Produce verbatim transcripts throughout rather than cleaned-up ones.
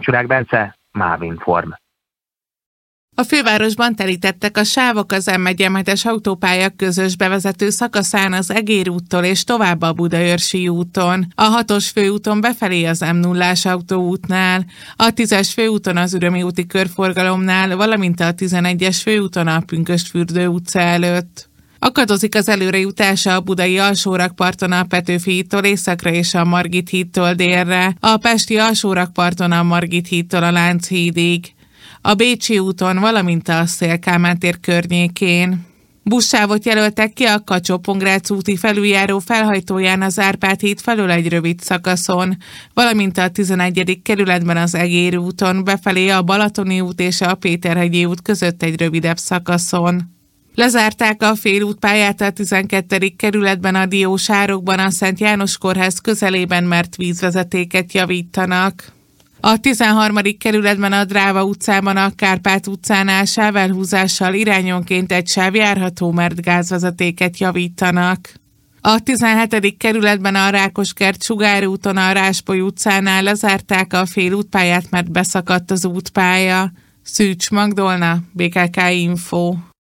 Csurák Bence, Mávinform. A fővárosban telítettek a sávok az M egy M hetes autópálya közös bevezető szakaszán az Egér úttól és tovább a Budaörsi úton, a hatos főúton befelé az M nullás autóútnál, a tízes főúton az Ürömi úti körforgalomnál, valamint a tizenegyes főúton a Pünkösdfürdő utca előtt. Akadozik az előrejutása a budai alsórakparton a Petőfi hídtól északra és a Margit hídtól délre, a pesti alsórakparton a Margit hídtól a Lánchídig, a Bécsi úton, valamint a Széll-Kálmán tér környékén. Buszsávot jelöltek ki a Kacsó-Pongrác úti felüljáró felhajtóján az Árpád híd felől egy rövid szakaszon, valamint a tizenegyedik kerületben az Egér úton, befelé a Balatoni út és a Péterhegyi út között egy rövidebb szakaszon. Lezárták a félútpályát a tizenkettedik kerületben a Diósárokban a Szent János kórház közelében, mert vízvezetéket javítanak. A tizenharmadik kerületben a Dráva utcában a Kárpát utcánál sávelhúzással irányonként egy sáv járható, mert gázvezetéket javítanak. A tizenhetedik kerületben a Rákoskert Sugár úton a Ráspoly utcánál lezárták a félútpályát, mert beszakadt az útpálya. Szűcs Magdolna, bé ká ká Info.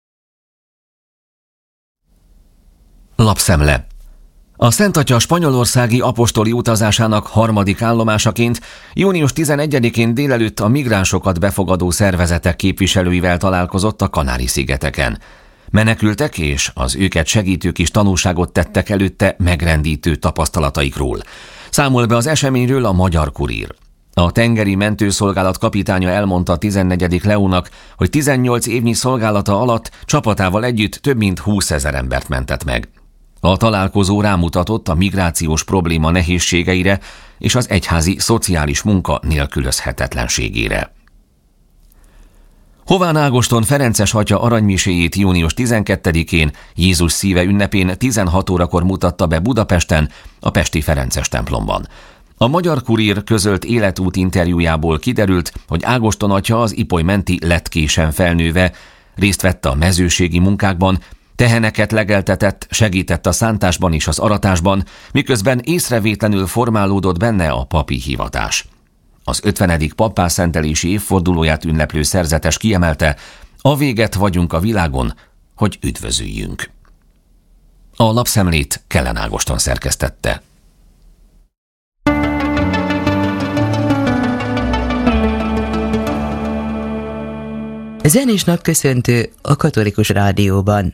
Lapszemle. A Szent Atya spanyolországi apostoli utazásának harmadik állomásaként június tizenegyedikén délelőtt a migránsokat befogadó szervezetek képviselőivel találkozott a Kanári-szigeteken. Menekültek és az őket segítők is tanúságot tettek előtte megrendítő tapasztalataikról. Számol be az eseményről a Magyar Kurír. A tengeri mentőszolgálat kapitánya elmondta tizennegyedik Leónak, hogy tizennyolc évnyi szolgálata alatt csapatával együtt több mint húszezer embert mentett meg. A találkozó rámutatott a migrációs probléma nehézségeire és az egyházi szociális munka nélkülözhetetlenségére. Hován Ágoston ferences atya aranymiséjét június tizenkettedikén Jézus szíve ünnepén tizenhat órakor mutatta be Budapesten, a pesti ferences templomban. A Magyar Kurír közölt életút interjújából kiderült, hogy Ágoston atya az Ipoly menti Letkésen felnőve részt vett a mezőségi munkákban, teheneket legeltetett, segített a szántásban és az aratásban, miközben észrevétlenül formálódott benne a papi hivatás. Az ötvenedik pappászentelési évfordulóját ünneplő szerzetes kiemelte, a véget vagyunk a világon, hogy üdvözüljünk. A lapszemlét Kellen Ágoston szerkesztette. Zenés napköszöntő a Katolikus Rádióban.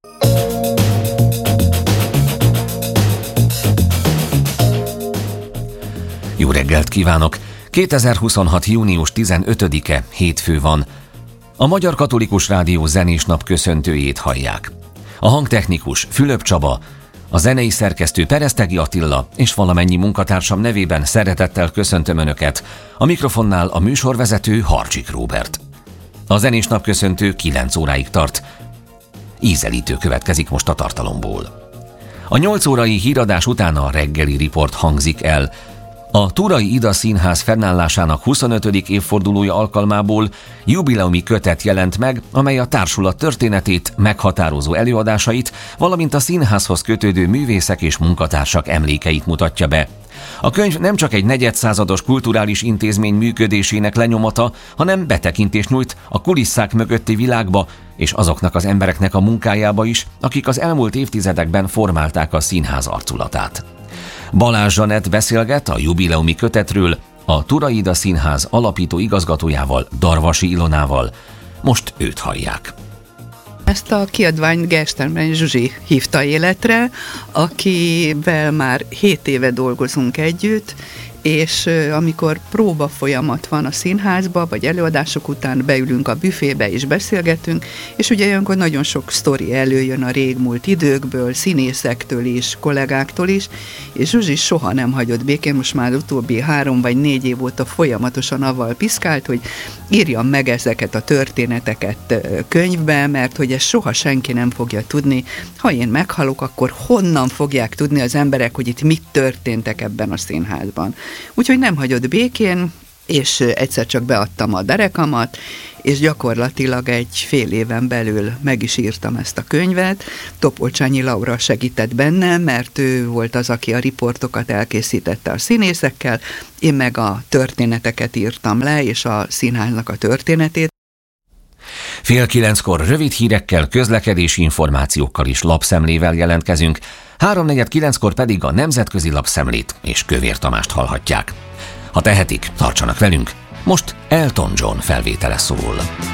Jó reggelt kívánok! kétezer-huszonhat. június tizenötödike hétfő van. A Magyar Katolikus Rádió zenés nap köszöntőjét hallják. A hangtechnikus Fülöp Csaba, a zenei szerkesztő Peresztegi Attila és valamennyi munkatársam nevében szeretettel köszöntöm Önöket. A mikrofonnál a műsorvezető Harcsik Róbert. A zenés nap köszöntő kilenc óráig tart. Ízelítő következik most a tartalomból. A nyolc órai híradás után a reggeli riport hangzik el. A Turai Ida Színház fennállásának huszonötödik évfordulója alkalmából jubileumi kötet jelent meg, amely a társulat történetét, meghatározó előadásait, valamint a színházhoz kötődő művészek és munkatársak emlékeit mutatja be. A könyv nem csak egy negyedszázados kulturális intézmény működésének lenyomata, hanem betekintést nyújt a kulisszák mögötti világba és azoknak az embereknek a munkájába is, akik az elmúlt évtizedekben formálták a színház arculatát. Balázs Zsanett beszélget a jubileumi kötetről a Turai Ida Színház alapító igazgatójával, Darvasi Ilonával. Most őt hallják. Ezt a kiadványt Gersternben Zsuzsi hívta életre, akivel már hét éve dolgozunk együtt, és amikor próba folyamat van a színházba, vagy előadások után beülünk a büfébe és beszélgetünk, és ugye olyankor nagyon sok sztori előjön a régmúlt időkből, színészektől is, kollégáktól is, és Zsuzsi soha nem hagyott békén, most már utóbbi három vagy négy év óta folyamatosan avval piszkált, hogy írjam meg ezeket a történeteket könyvbe, mert hogy ezt soha senki nem fogja tudni. Ha én meghalok, akkor honnan fogják tudni az emberek, hogy itt mit történtek ebben a színházban. Úgyhogy nem hagyott békén, és egyszer csak beadtam a derekamat, és gyakorlatilag egy fél éven belül meg is írtam ezt a könyvet. Topolcsányi Laura segített bennem, mert ő volt az, aki a riportokat elkészítette a színészekkel, én meg a történeteket írtam le, és a színháznak a történetét. Fél kilenckor rövid hírekkel, közlekedési információkkal és lapszemlével jelentkezünk, háromnegyed kilenckor pedig a nemzetközi lapszemlét és Kövér Tamást hallhatják. Ha tehetik, tartsanak velünk, most Elton John felvétele szól.